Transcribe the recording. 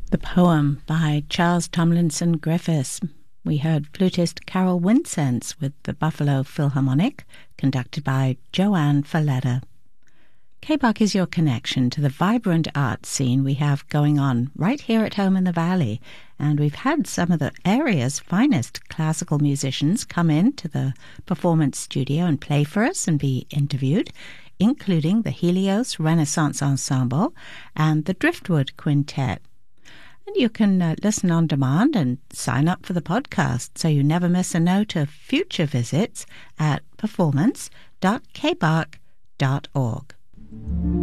The poem by Charles Tomlinson Griffiths. We heard flutist Carol Winsense with the Buffalo Philharmonic, conducted by Joanne Falletta. KBUK is your connection to the vibrant art scene we have going on right here at home in the Valley, and we've had some of the area's finest classical musicians come in to the performance studio and play for us and be interviewed, including the Helios Renaissance Ensemble and the Driftwood Quintet. And you can listen on demand and sign up for the podcast so you never miss a note of future visits at performance.kbuck.org.